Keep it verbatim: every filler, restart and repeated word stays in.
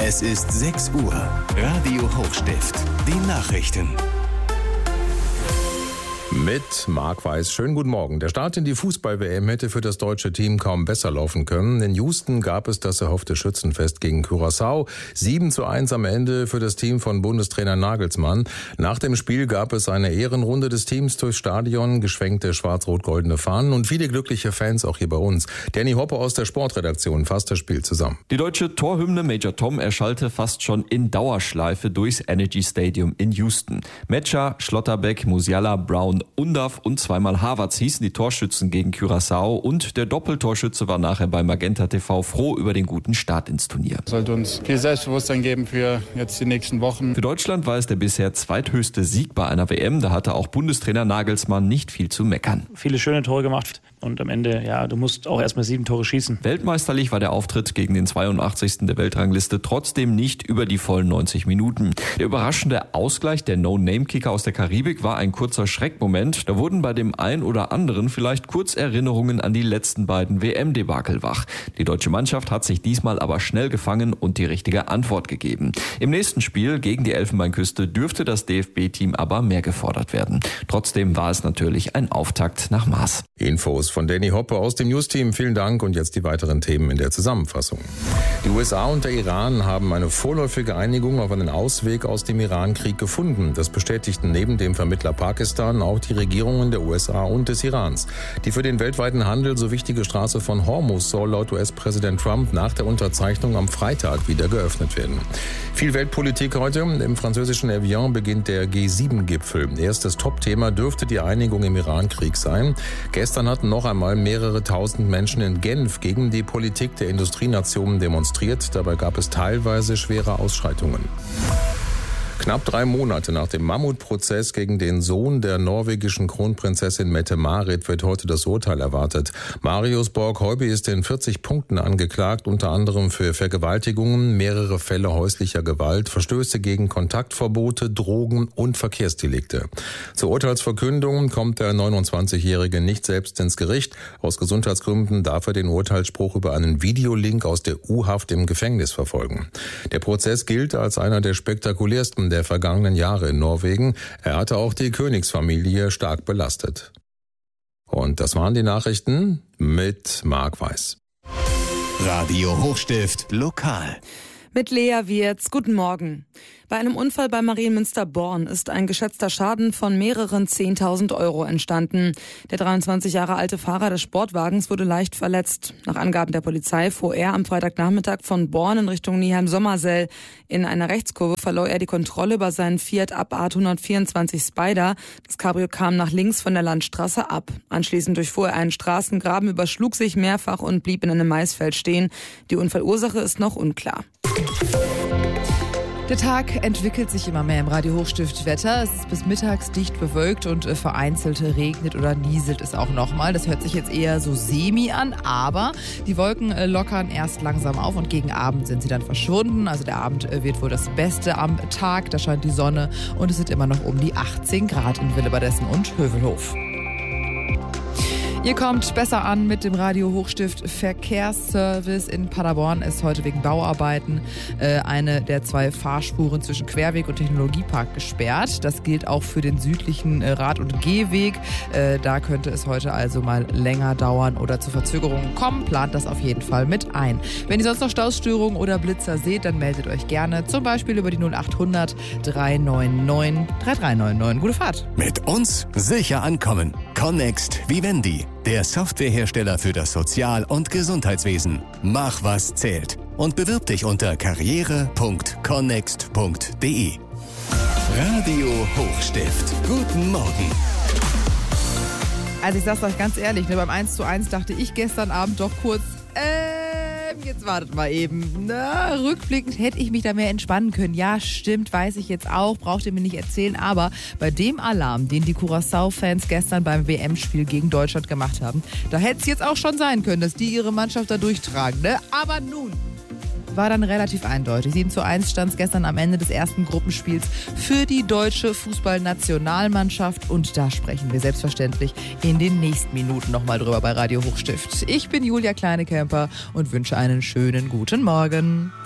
Es ist sechs Uhr. Radio Hochstift. Die Nachrichten. Mit Marc Weiß. Schönen guten Morgen. Der Start in die Fußball-W M hätte für das deutsche Team kaum besser laufen können. In Houston gab es das erhoffte Schützenfest gegen Curaçao. sieben zu eins am Ende für das Team von Bundestrainer Nagelsmann. Nach dem Spiel gab es eine Ehrenrunde des Teams durchs Stadion, geschwenkte schwarz-rot-goldene Fahnen und viele glückliche Fans auch hier bei uns. Danny Hoppe aus der Sportredaktion fasst das Spiel zusammen. Die deutsche Torhymne Major Tom erschallte fast schon in Dauerschleife durchs Energy Stadium in Houston. Metscher, Schlotterbeck, Musiala, Brown, Undav und zweimal Havertz hießen die Torschützen gegen Curaçao und der Doppeltorschütze war nachher bei Magenta T V froh über den guten Start ins Turnier. Das sollte uns viel Selbstbewusstsein geben für jetzt die nächsten Wochen. Für Deutschland war es der bisher zweithöchste Sieg bei einer W M. Da hatte auch Bundestrainer Nagelsmann nicht viel zu meckern. Viele schöne Tore gemacht und am Ende, ja, du musst auch erstmal sieben Tore schießen. Weltmeisterlich war der Auftritt gegen den zweiundachtzigsten der Weltrangliste trotzdem nicht über die vollen neunzig Minuten. Der überraschende Ausgleich der No-Name-Kicker aus der Karibik war ein kurzer Schreckmoment. Da wurden bei dem einen oder anderen vielleicht kurz Erinnerungen an die letzten beiden W M-Debakel wach. Die deutsche Mannschaft hat sich diesmal aber schnell gefangen und die richtige Antwort gegeben. Im nächsten Spiel gegen die Elfenbeinküste dürfte das D F B-Team aber mehr gefordert werden. Trotzdem war es natürlich ein Auftakt nach Maß. Infos von Danny Hoppe aus dem News-Team. Vielen Dank und jetzt die weiteren Themen in der Zusammenfassung. Die U S A und der Iran haben eine vorläufige Einigung auf einen Ausweg aus dem Iran-Krieg gefunden. Das bestätigten neben dem Vermittler Pakistan auch die Regierungen der U S A und des Irans. Die für den weltweiten Handel so wichtige Straße von Hormuz soll laut U S-Präsident Trump nach der Unterzeichnung am Freitag wieder geöffnet werden. Viel Weltpolitik heute. Im französischen Evian beginnt der G sieben Gipfel. Erstes Topthema dürfte die Einigung im Iran-Krieg sein. Gestern hatten noch einmal mehrere tausend Menschen in Genf gegen die Politik der Industrienationen demonstriert. Dabei gab es teilweise schwere Ausschreitungen. Knapp drei Monate nach dem Mammutprozess gegen den Sohn der norwegischen Kronprinzessin Mette-Marit wird heute das Urteil erwartet. Marius Borg-Heuby ist in vierzig Punkten angeklagt, unter anderem für Vergewaltigungen, mehrere Fälle häuslicher Gewalt, Verstöße gegen Kontaktverbote, Drogen und Verkehrsdelikte. Zur Urteilsverkündung kommt der neunundzwanzigjährige nicht selbst ins Gericht. Aus Gesundheitsgründen darf er den Urteilsspruch über einen Videolink aus der U-Haft im Gefängnis verfolgen. Der Prozess gilt als einer der spektakulärsten der vergangenen Jahre in Norwegen. Er hatte auch die Königsfamilie stark belastet. Und das waren die Nachrichten mit Marc Weiß. Radio Hochstift lokal. Mit Lea Wirz. Guten Morgen. Bei einem Unfall bei Marienmünster-Born ist ein geschätzter Schaden von mehreren zehntausend Euro entstanden. Der dreiundzwanzig Jahre alte Fahrer des Sportwagens wurde leicht verletzt. Nach Angaben der Polizei fuhr er am Freitagnachmittag von Born in Richtung Nieheim-Sommersell. In einer Rechtskurve verlor er die Kontrolle über seinen Fiat Abarth hundertvierundzwanzig Spider. Das Cabrio kam nach links von der Landstraße ab. Anschließend durchfuhr er einen Straßengraben, überschlug sich mehrfach und blieb in einem Maisfeld stehen. Die Unfallursache ist noch unklar. Der Tag entwickelt sich immer mehr im Radio Hochstift Wetter. Es ist bis mittags dicht bewölkt und vereinzelt regnet oder nieselt es auch nochmal. Das hört sich jetzt eher so semi an, aber die Wolken lockern erst langsam auf und gegen Abend sind sie dann verschwunden. Also der Abend wird wohl das Beste am Tag. Da scheint die Sonne und es sind immer noch um die achtzehn Grad in Willebadessen und Hövelhof. Ihr kommt besser an mit dem Radio Hochstift Verkehrsservice. In Paderborn ist heute wegen Bauarbeiten äh, eine der zwei Fahrspuren zwischen Querweg und Technologiepark gesperrt. Das gilt auch für den südlichen äh, Rad- und Gehweg. Äh, da könnte es heute also mal länger dauern oder zu Verzögerungen kommen. Plant das auf jeden Fall mit ein. Wenn ihr sonst noch Stausstörungen oder Blitzer seht, dann meldet euch gerne. Zum Beispiel über die null achthundert drei neun neun drei drei neun neun. Gute Fahrt. Mit uns sicher ankommen. Connext Vivendi, der Softwarehersteller für das Sozial- und Gesundheitswesen. Mach, was zählt. Und bewirb dich unter karriere punkt connext punkt de. Radio Hochstift. Guten Morgen. Also ich sag's euch ganz ehrlich, ne, beim eins zu eins dachte ich gestern Abend doch kurz, ähm, jetzt wartet mal eben. Na, rückblickend hätte ich mich da mehr entspannen können. Ja, stimmt, weiß ich jetzt auch, braucht ihr mir nicht erzählen. Aber bei dem Alarm, den die Curaçao-Fans gestern beim W M-Spiel gegen Deutschland gemacht haben, da hätte es jetzt auch schon sein können, dass die ihre Mannschaft da durchtragen. Ne? Aber nun war dann relativ eindeutig. sieben zu eins stand es gestern am Ende des ersten Gruppenspiels für die deutsche Fußballnationalmannschaft. Und da sprechen wir selbstverständlich in den nächsten Minuten nochmal drüber bei Radio Hochstift. Ich bin Julia Kleinekemper und wünsche einen schönen guten Morgen.